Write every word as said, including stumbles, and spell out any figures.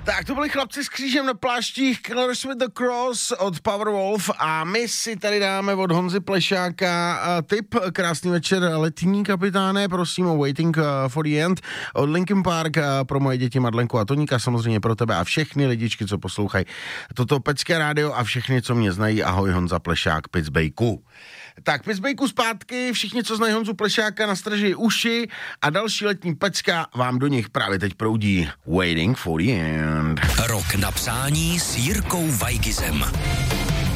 Tak to byli chlapci s křížem na pláštích Killers with the Cross od Powerwolf a my si tady dáme od Honzy Plešáka tip. Krásný večer, letní kapitáne, prosím o Waiting for the End od Linkin Park pro moje děti Madlenku a Toníka, samozřejmě pro tebe a všechny lidičky, co poslouchají toto Pecké rádio a všechny, co mě znají. Ahoj Honza Plešák, Picbejku. Tak Picbejku zpátky, všichni, co znají Honzu Plešáka, nastraží uši a další letní pecka vám do nich právě teď proudí Waiting for the End. Rok na přání s Jirkou Weigizem.